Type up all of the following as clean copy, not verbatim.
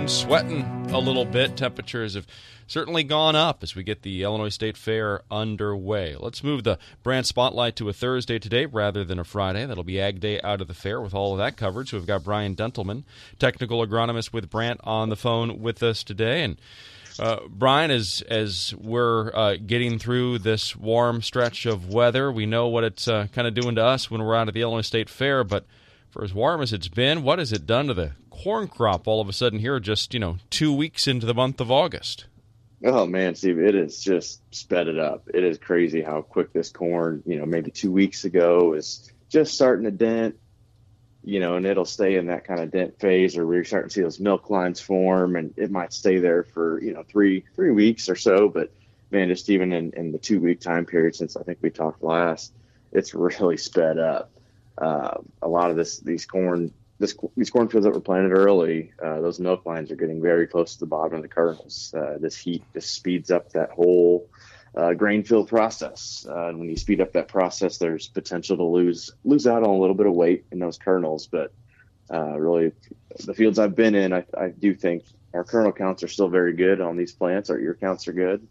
and sweating a little bit. Temperatures have certainly gone up as we get the Illinois State Fair underway. Let's move the Brant Spotlight to a Thursday today rather than a Friday. That'll be Ag Day out of the fair with all of that coverage. So we've got Brian Dentelman, technical agronomist with Brant, on the phone with us today. And Brian, as we're getting through this warm stretch of weather, we know what it's kind of doing to us when we're out at the Illinois State Fair, but for as warm as it's been, what has it done to the corn crop all of a sudden here just, 2 weeks into the month of August? Oh, man, Steve, it has just sped it up. It is crazy how quick this corn, maybe 2 weeks ago is just starting to dent, and it'll stay in that kind of dent phase, or we're starting to see those milk lines form, and it might stay there for, 3 weeks or so. But, man, just even in the 2 week time period since I think we talked last, it's really sped up. A lot of these cornfields that were planted early, those milk lines are getting very close to the bottom of the kernels. This heat just speeds up that whole grain fill process. And when you speed up that process, there's potential to lose out on a little bit of weight in those kernels. But really, the fields I've been in, I do think our kernel counts are still very good on these plants. Our ear counts are good.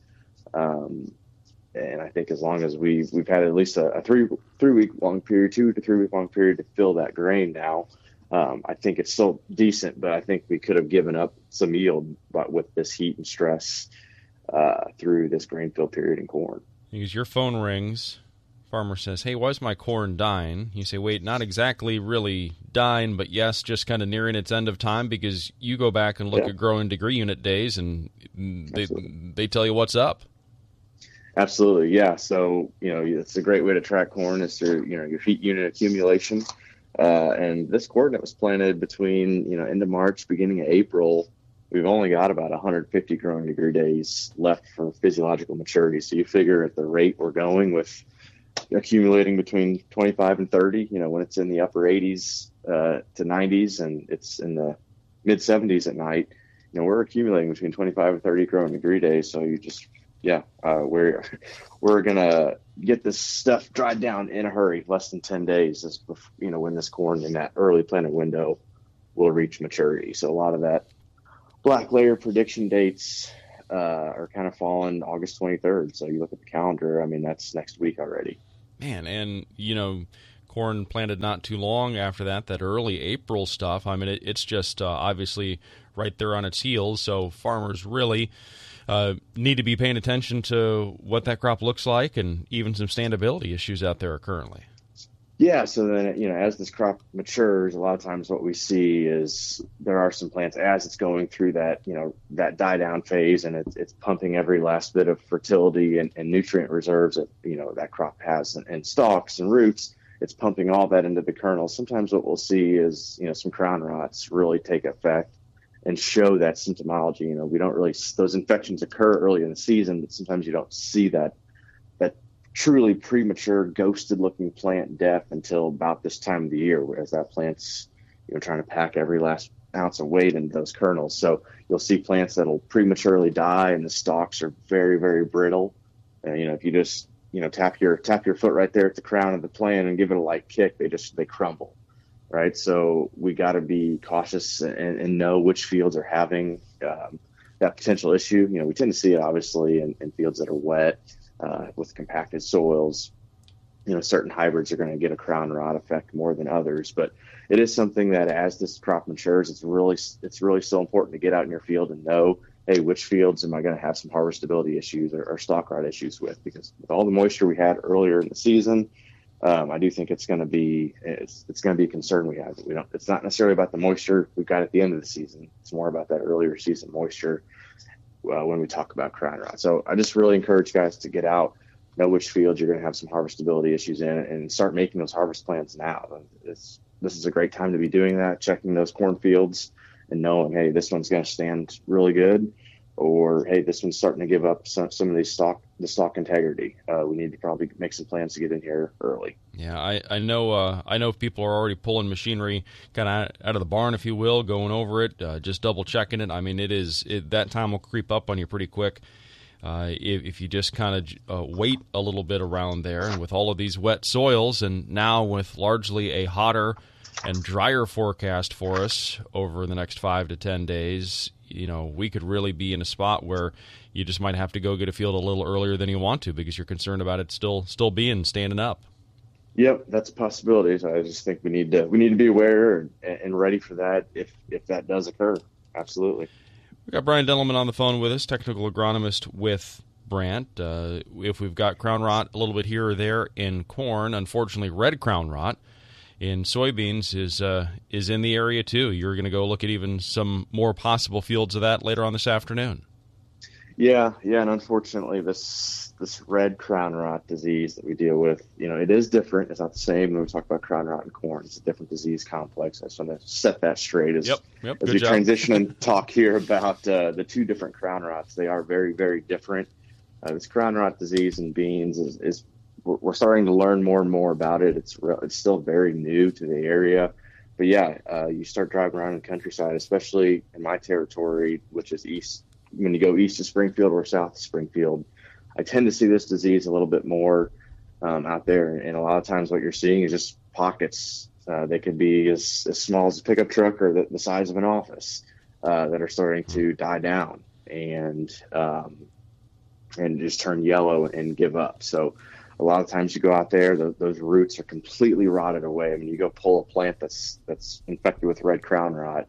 And I think as long as we've had at least a 3 week long period, 2 to 3 week long period to fill that grain now, I think it's still decent, but I think we could have given up some yield with this heat and stress through this grain fill period in corn. Because your phone rings, farmer says, "Hey, why's my corn dying?" You say, "Wait, not exactly really dying, but yes, just kind of nearing its end of time," because you go back and look at growing degree unit days, and they tell you what's up. Absolutely, yeah. So, it's a great way to track corn is through, your heat unit accumulation. And this corn that was planted between, end of March, beginning of April, we've only got about 150 growing degree days left for physiological maturity. So you figure at the rate we're going with accumulating between 25 and 30, when it's in the upper 80s to 90s and it's in the mid 70s at night, we're accumulating between 25 and 30 growing degree days. So you just we're gonna get this stuff dried down in a hurry, less than 10 days, when this corn in that early planted window will reach maturity. So a lot of that black layer prediction dates are kind of falling August 23rd. So you look at the calendar, that's next week already. Man, and corn planted not too long after that early April stuff. It's just obviously right there on its heels. So farmers really need to be paying attention to what that crop looks like, and even some standability issues out there currently. Yeah, so then, as this crop matures, a lot of times what we see is there are some plants as it's going through that, that die down phase, and it's pumping every last bit of fertility and nutrient reserves that, that crop has and stalks and roots. It's pumping all that into the kernels. Sometimes what we'll see is, some crown rots really take effect and show that symptomology. We don't really, those infections occur early in the season, but sometimes you don't see that truly premature ghosted looking plant death until about this time of the year, whereas that plant's, trying to pack every last ounce of weight into those kernels. So you'll see plants that'll prematurely die and the stalks are very, very brittle. And, if you just, tap your foot right there at the crown of the plant and give it a light kick, they crumble. Right. So we got to be cautious and know which fields are having that potential issue. We tend to see it obviously in fields that are wet with compacted soils. Certain hybrids are going to get a crown rot effect more than others, but it is something that as this crop matures, it's really still important to get out in your field and know, hey, which fields am I going to have some harvestability issues or stalk rot issues with? Because with all the moisture we had earlier in the season, I do think it's going to be a concern we have. It's not necessarily about the moisture we've got at the end of the season. It's more about that earlier season moisture when we talk about crown rot. So I just really encourage guys to get out, know which fields you're going to have some harvestability issues in, and start making those harvest plans now. This is a great time to be doing that, checking those cornfields and knowing, hey, this one's going to stand really good, or hey, this one's starting to give up some of the stock integrity. We need to probably make some plans to get in here early. Yeah, I know people are already pulling machinery kind of out of the barn, if you will, going over it, just double checking it. That time will creep up on you pretty quick. If you just kind of wait a little bit around there, and with all of these wet soils, and now with largely a hotter and drier forecast for us over the next 5 to 10 days, we could really be in a spot where you just might have to go get a field a little earlier than you want to because you're concerned about it still being standing up. Yep, that's a possibility. So I just think we need to be aware and ready for that if that does occur. Absolutely. We got Brian Dendelman on the phone with us, technical agronomist with Brandt. If we've got crown rot a little bit here or there in corn, unfortunately, red crown rot in soybeans is in the area too. You're going to go look at even some more possible fields of that later on this afternoon. Yeah, and unfortunately, this red crown rot disease that we deal with, it is different. It's not the same when we talk about crown rot and corn. It's a different disease complex. I just want to set that straight as we transition and talk here about the two different crown rots. They are very, very different. This crown rot disease in beans is we're starting to learn more and more about it. It's still very new to the area. But yeah, you start driving around in the countryside, especially in my territory, which is east. When you go east of Springfield or south of Springfield, I tend to see this disease a little bit more out there. And a lot of times what you're seeing is just pockets. They could be as small as a pickup truck or the size of an office that are starting to die down and just turn yellow and give up. So a lot of times you go out there, those roots are completely rotted away. I mean, you go pull a plant that's infected with red crown rot.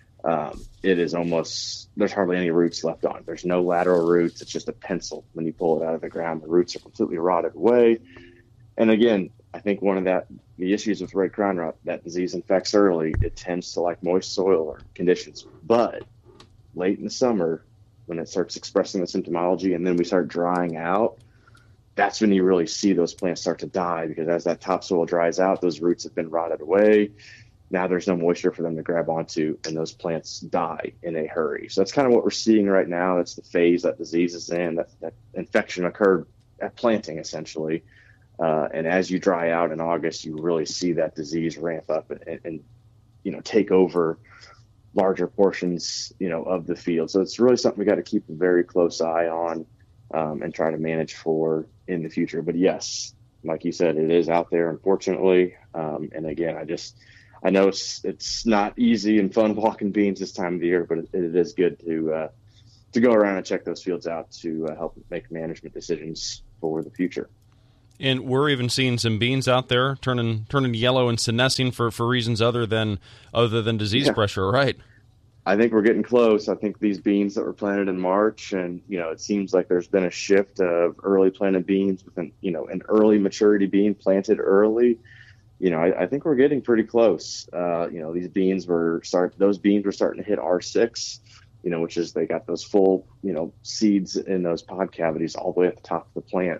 It is there's hardly any roots left on it. There's no lateral roots. It's just a pencil. When you pull it out of the ground, the roots are completely rotted away. And again, I think one of the issues with red crown rot, that disease infects early. It tends to like moist soil or conditions. But late in the summer, when it starts expressing the symptomology and then we start drying out, that's when you really see those plants start to die, because as that topsoil dries out, those roots have been rotted away. Now there's no moisture for them to grab onto, and those plants die in a hurry. So that's kind of what we're seeing right now. That's the phase that disease is in. That infection occurred at planting, essentially. And as you dry out in August, you really see that disease ramp up and take over larger portions, of the field. So it's really something we got to keep a very close eye on and try to manage for in the future. But yes, like you said, it is out there, unfortunately. And again, I know it's not easy and fun walking beans this time of the year, but it is good to go around and check those fields out to help make management decisions for the future. And we're even seeing some beans out there turning yellow and senescing for reasons other than disease pressure, right? I think we're getting close. I think these beans that were planted in March, and it seems like there's been a shift of early planted beans with an early maturity bean planted early. I think we're getting pretty close. These beans those beans were starting to hit R6, which is they got those full, seeds in those pod cavities all the way at the top of the plant.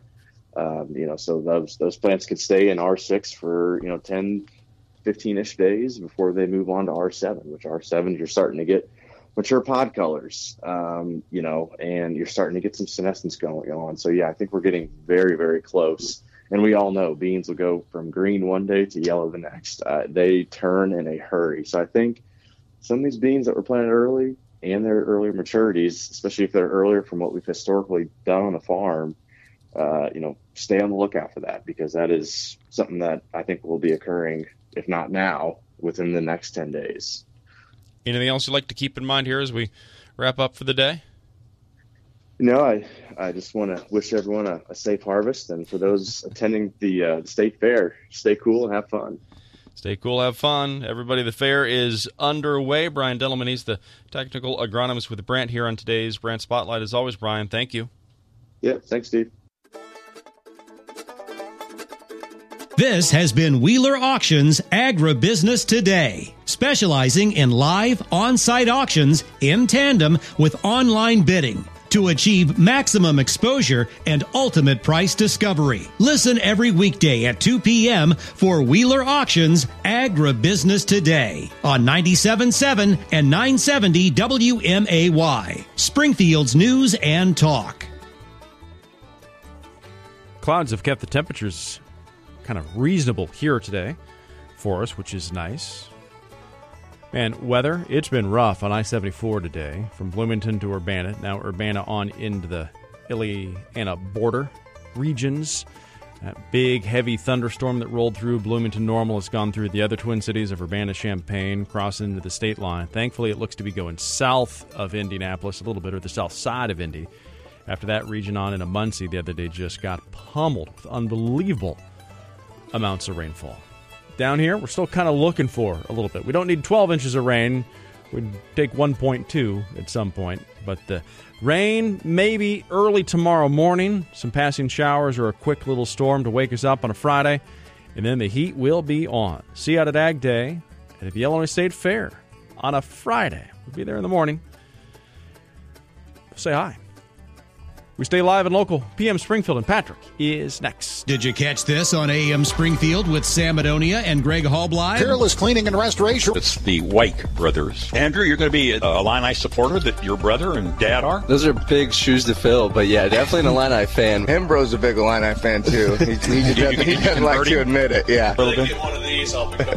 So those plants could stay in R6 for, 10, 15-ish days before they move on to R7, which R7, you're starting to get mature pod colors, and you're starting to get some senescence going on. So yeah, I think we're getting very, very close. And we all know beans will go from green one day to yellow the next. They turn in a hurry. So I think some of these beans that were planted early and their earlier maturities, especially if they're earlier from what we've historically done on the farm, stay on the lookout for that, because that is something that I think will be occurring, if not now, within the next 10 days. Anything else you'd like to keep in mind here as we wrap up for the day? I just want to wish everyone a safe harvest, and for those attending the state fair, stay cool and have fun. Stay cool, have fun. Everybody, the fair is underway. Brian Dendelman, he's the technical agronomist with Brandt here on today's Brandt Spotlight. As always, Brian, thank you. Yeah, thanks, Steve. This has been Wheeler Auctions Agribusiness Today, specializing in live on-site auctions in tandem with online bidding to achieve maximum exposure and ultimate price discovery. Listen every weekday at 2 p.m. for Wheeler Auctions Agribusiness Today on 97.7 and 970 WMAY, Springfield's News and Talk. Clouds have kept the temperatures kind of reasonable here today for us, which is nice. And weather, it's been rough on I-74 today from Bloomington to Urbana. Now Urbana on into the Illiana border regions. That big, heavy thunderstorm that rolled through Bloomington Normal has gone through the other Twin Cities of Urbana-Champaign, crossing into the state line. Thankfully, it looks to be going south of Indianapolis a little bit, or the south side of Indy. After that region on into Muncie the other day just got pummeled with unbelievable amounts of rainfall. Down here, we're still kind of looking for a little bit. We don't need 12 inches of rain. We'd take 1.2 at some point. But the rain maybe early tomorrow morning, some passing showers or a quick little storm to wake us up on a Friday, and then the heat will be on. See you out at Ag Day and at the Illinois State Fair on a Friday. We'll be there in the morning. Say hi. We stay live and local. PM Springfield and Patrick is next. Did you catch this on AM Springfield with Sam Adonia and Greg Hallbly? Peerless Cleaning and Restoration. It's the White brothers. Andrew, you're going to be a Illini supporter that your brother and dad are? Those are big shoes to fill, but yeah, definitely an Illini fan. Hembro's a big Illini fan, too. He doesn't like to admit it, yeah. A little bit. One of these, I'll be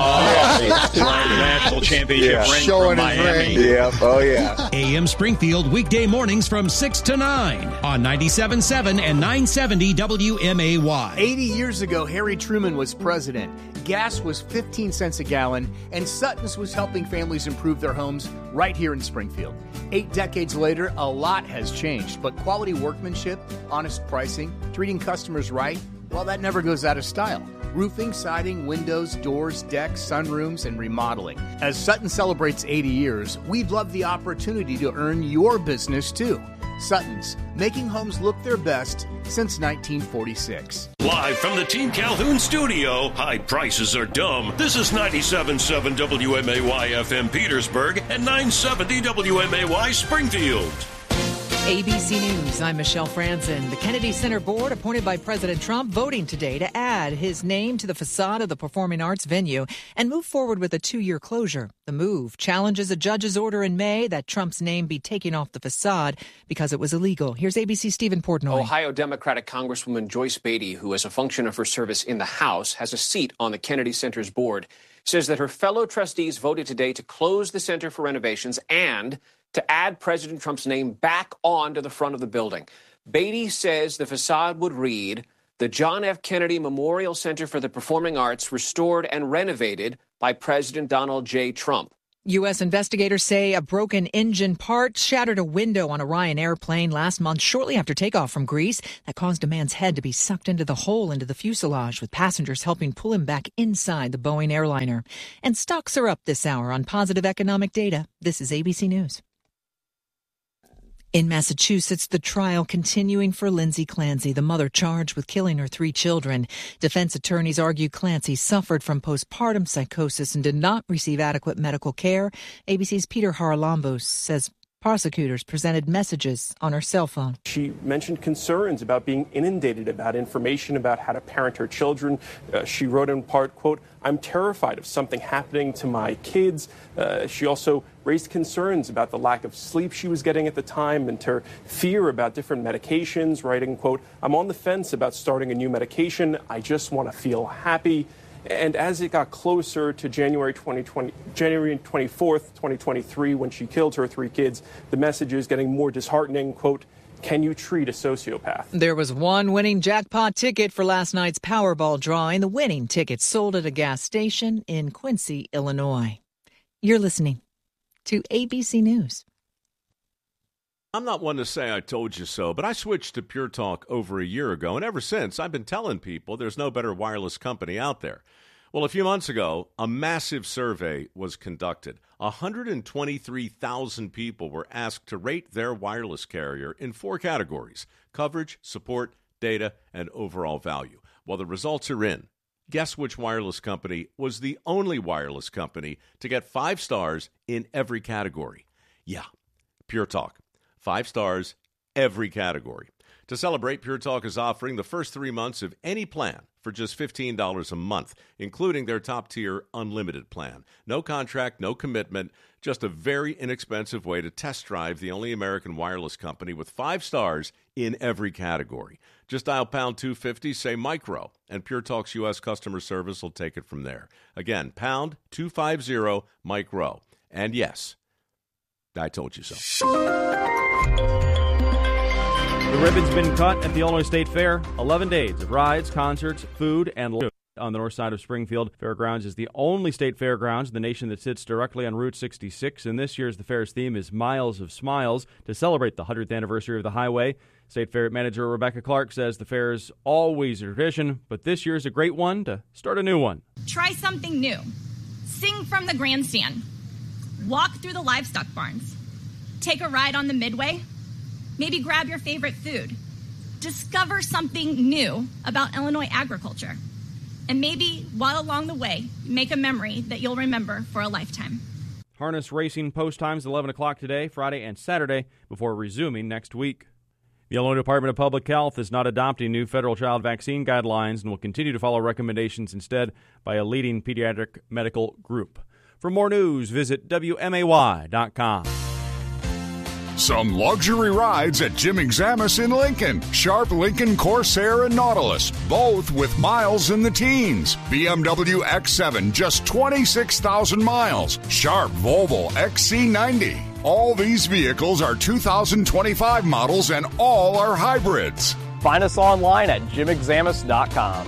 national championship ring showing from Miami. Yep, oh yeah. AM Springfield, weekday mornings from 6 to 9 on 97.7 and 970 WMAY. 80 years ago, Harry Truman was president. Gas was 15 cents a gallon, and Sutton's was helping families improve their homes right here in Springfield. 8 decades later, a lot has changed, but quality workmanship, honest pricing, treating customers right, well, that never goes out of style. Roofing, siding, windows, doors, decks, sunrooms, and remodeling. As Sutton celebrates 80 years, we'd love the opportunity to earn your business, too. Sutton's, making homes look their best since 1946. Live from the Team Calhoun studio, high prices are dumb. This is 97.7 WMAY FM Petersburg and 970 WMAY Springfield. ABC News, I'm Michelle Franzen. The Kennedy Center Board, appointed by President Trump, voting today to add his name to the facade of the performing arts venue and move forward with a 2-year closure. The move challenges a judge's order in May that Trump's name be taken off the facade because it was illegal. Here's ABC Stephen Portnoy. Ohio Democratic Congresswoman Joyce Beatty, who as a function of her service in the House has a seat on the Kennedy Center's board, says that her fellow trustees voted today to close the center for renovations and to add President Trump's name back onto the front of the building. Beatty says the facade would read, "The John F. Kennedy Memorial Center for the Performing Arts, restored and renovated by President Donald J. Trump." U.S. investigators say a broken engine part shattered a window on a Ryan airplane last month shortly after takeoff from Greece. That caused a man's head to be sucked into the hole into the fuselage, with passengers helping pull him back inside the Boeing airliner. And stocks are up this hour on positive economic data. This is ABC News. In Massachusetts, the trial continuing for Lindsay Clancy, the mother charged with killing her 3 children. Defense attorneys argue Clancy suffered from postpartum psychosis and did not receive adequate medical care. ABC's Peter Haralambos says prosecutors presented messages on her cell phone. She mentioned concerns about being inundated about information about how to parent her children. She wrote in part, quote, "I'm terrified of something happening to my kids." She also raised concerns about the lack of sleep she was getting at the time and her fear about different medications, writing, quote, "I'm on the fence about starting a new medication. I just want to feel happy." And as it got closer to January 24th, 2023, when she killed her 3 kids, the message is getting more disheartening, quote, "Can you treat a sociopath?" There was one winning jackpot ticket for last night's Powerball drawing. The winning ticket sold at a gas station in Quincy, Illinois. You're listening to ABC News. I'm not one to say I told you so, but I switched to Pure Talk over a year ago, and ever since, I've been telling people there's no better wireless company out there. Well, a few months ago, a massive survey was conducted. 123,000 people were asked to rate their wireless carrier in 4 categories: coverage, support, data, and overall value. Well, the results are in. Guess which wireless company was the only wireless company to get 5 stars in every category? Yeah, Pure Talk. 5 stars, every category. To celebrate, Pure Talk is offering the first 3 months of any plan for just $15 a month, including their top-tier unlimited plan. No contract, no commitment, just a very inexpensive way to test drive the only American wireless company with 5 stars in every category. Just dial pound 250, say micro, and Pure Talk's U.S. customer service will take it from there. Again, pound 250, micro. And yes, I told you so. The ribbon's been cut at the Illinois State Fair. 11 days of rides, concerts, food, and on the north side of Springfield. Fairgrounds is the only state fairgrounds in the nation that sits directly on Route 66, and this year's the fair's theme is Miles of Smiles to celebrate the 100th anniversary of the highway. State Fair manager Rebecca Clark says the fair is always a tradition, but this year's a great one to start a new one. Try something new. Sing from the grandstand. Walk through the livestock barns. Take a ride on the Midway. Maybe grab your favorite food. Discover something new about Illinois agriculture. And maybe, while along the way, make a memory that you'll remember for a lifetime. Harness racing post times 11 o'clock today, Friday, and Saturday before resuming next week. The Illinois Department of Public Health is not adopting new federal child vaccine guidelines and will continue to follow recommendations instead by a leading pediatric medical group. For more news, visit WMAY.com. Some luxury rides at Jim Examus in Lincoln. Sharp Lincoln Corsair and Nautilus, both with miles in the teens. BMW X7, just 26,000 miles. Sharp Volvo XC90. All these vehicles are 2025 models and all are hybrids. Find us online at jimexamus.com.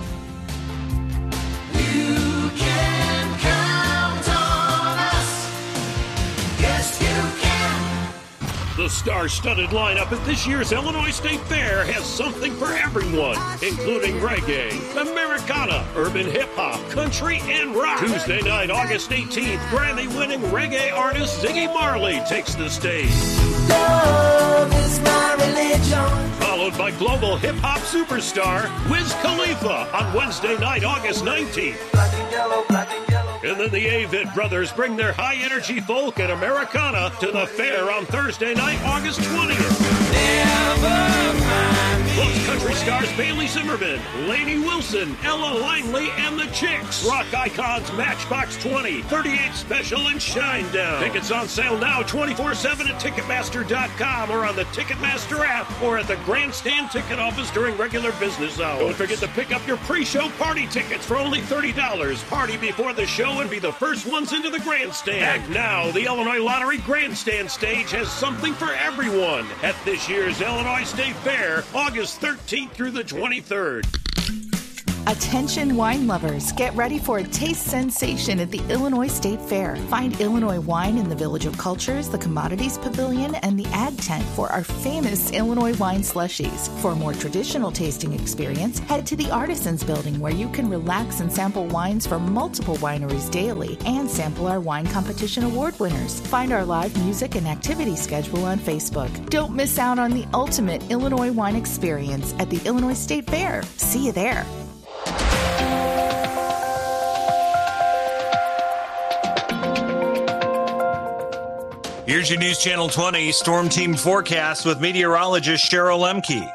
You can count on us. Yes, you can. The star-studded lineup at this year's Illinois State Fair has something for everyone, including reggae, Americana, urban hip-hop, country, and rock. Tuesday night, August 18th, Grammy-winning reggae artist Ziggy Marley takes the stage. Love is my religion. Followed by global hip-hop superstar Wiz Khalifa on Wednesday night, August 19th. Black and yellow, black and yellow. And then the Avett Brothers bring their high-energy folk and Americana to the fair on Thursday night, August 20th. Never mind me. Plus country stars Bailey Zimmerman, Lainey Wilson, Ella Langley, and the Chicks. Rock icons Matchbox 20, 38 Special, and Shinedown. Tickets on sale now 24/7 at Ticketmaster.com or on the Ticketmaster app or at the Grandstand ticket office during regular business hours. Don't forget to pick up your pre-show party tickets for only $30. Party before the show and be the first ones into the grandstand. And now, the Illinois Lottery Grandstand stage has something for everyone at this year's Illinois State Fair, August 13th through the 23rd. Attention wine lovers, get ready for a taste sensation at the Illinois State Fair. Find Illinois wine in the Village of Cultures, the Commodities Pavilion, and the Ag Tent for our famous Illinois wine slushies. For a more traditional tasting experience, head to the Artisans Building where you can relax and sample wines from multiple wineries daily and sample our wine competition award winners. Find our live music and activity schedule on Facebook. Don't miss out on the ultimate Illinois wine experience at the Illinois State Fair. See you there. Here's your News Channel 20 Storm Team forecast with meteorologist Cheryl Lemke.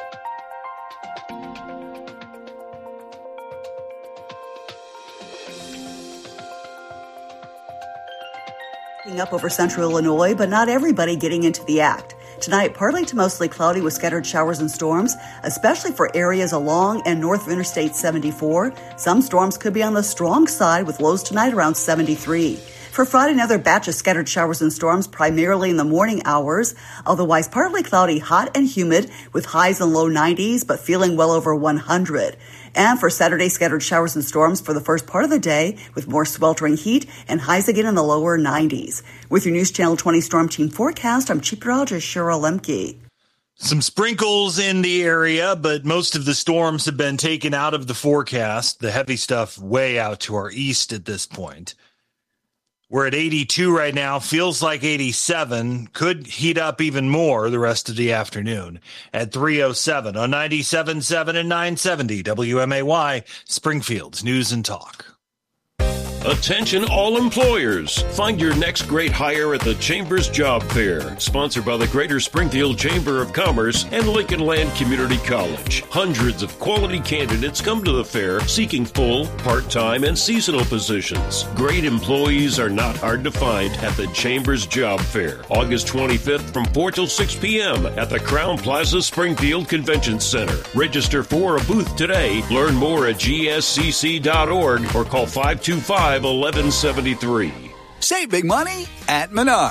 Up over central Illinois, but not everybody getting into the act. Tonight, partly to mostly cloudy with scattered showers and storms, especially for areas along and north of Interstate 74. Some storms could be on the strong side with lows tonight around 73. For Friday, another batch of scattered showers and storms, primarily in the morning hours. Otherwise, partly cloudy, hot and humid with highs in low 90s, but feeling well over 100. And for Saturday, scattered showers and storms for the first part of the day with more sweltering heat and highs again in the lower 90s. With your News Channel 20 Storm Team forecast, I'm meteorologist Cheryl Lemke. Some sprinkles in the area, but most of the storms have been taken out of the forecast. The heavy stuff way out to our east at this point. We're at 82 right now, feels like 87, could heat up even more the rest of the afternoon at 3:07 on 97.7 and 970 WMAY, Springfield's News and Talk. Attention all employers. Find your next great hire at the Chambers Job Fair, sponsored by the Greater Springfield Chamber of Commerce and Lincoln Land Community College. Hundreds of quality candidates come to the fair seeking full, part-time, and seasonal positions. Great employees are not hard to find at the Chambers Job Fair, August 25th from 4 till 6 p.m. at the Crown Plaza Springfield Convention Center. Register for a booth today. Learn more at gscc.org or call 525-1173. Save big money at Menard.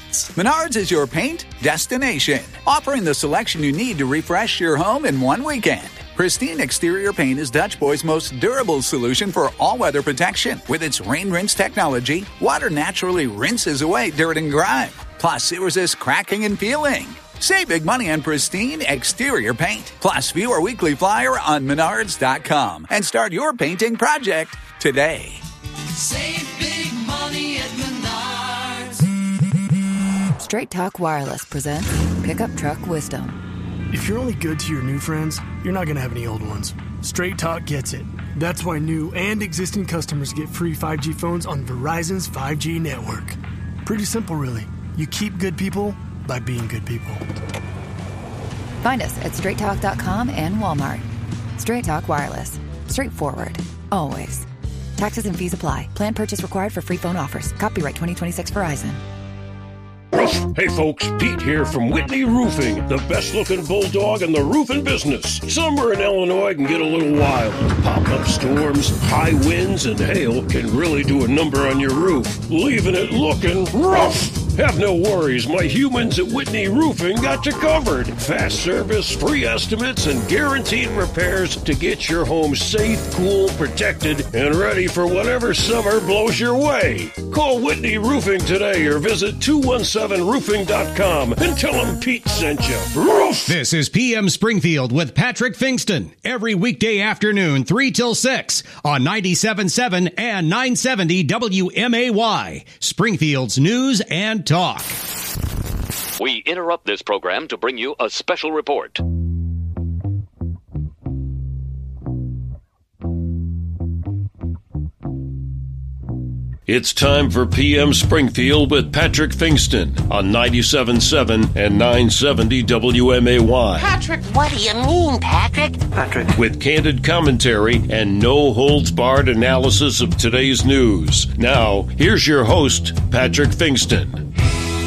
Menards is your paint destination, offering the selection you need to refresh your home in one weekend. Pristine Exterior Paint is Dutch Boy's most durable solution for all-weather protection. With its rain rinse technology, water naturally rinses away dirt and grime. Plus, it resists cracking and peeling. Save big money on Pristine Exterior Paint. Plus, view our weekly flyer on Menards.com and start your painting project today. Save big money at Menards. Straight Talk Wireless presents Pickup Truck Wisdom. If you're only good to your new friends, you're not going to have any old ones. Straight Talk gets it. That's why new and existing customers get free 5G phones on Verizon's 5G network. Pretty simple, really. You keep good people by being good people. Find us at straighttalk.com and Walmart. Straight Talk Wireless. Straightforward. Always. Taxes and fees apply. Plan purchase required for free phone offers. Copyright 2026 Verizon. Hey folks, Pete here from Whitney Roofing, the best looking bulldog in the roofing business. Summer in Illinois can get a little wild. Pop-up storms, high winds, and hail can really do a number on your roof, leaving it looking rough. Have no worries, my humans at Whitney Roofing got you covered. Fast service, free estimates, and guaranteed repairs to get your home safe, cool, protected, and ready for whatever summer blows your way. Call Whitney Roofing today or visit 217roofing.com and tell them Pete sent you. Roof! This is PM Springfield with Patrick Fingston. Every weekday afternoon, 3 till 6 on 97.7 and 970 WMAY. Springfield's News and Talk. We interrupt this program to bring you a special report. It's time for PM Springfield with Patrick Fingston on 97.7 and 970 WMAY. Patrick, what do you mean, Patrick? With candid commentary and no-holds-barred analysis of today's news. Now, here's your host, Patrick Fingston.